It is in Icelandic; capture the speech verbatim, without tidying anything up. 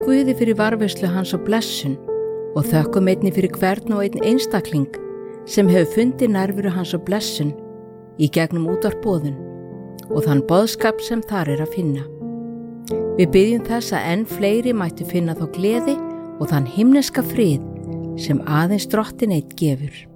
Guði fyrir varðveislu hans og blessun og þökkum einnig fyrir hvern og einn einstakling sem hefur fundið nærveru hans og blessun í gegnum útvarpboðun og þann boðskap sem þar er að finna. Við biðjum þess að enn fleiri mættu finna þá gleði og þann himneska frið sem aðeins Drottinn einn gefur.